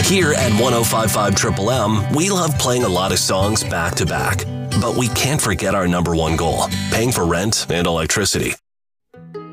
Here at 105.5 Triple M, we love playing a lot of songs back to back. But we can't forget our number one goal, paying for rent and electricity.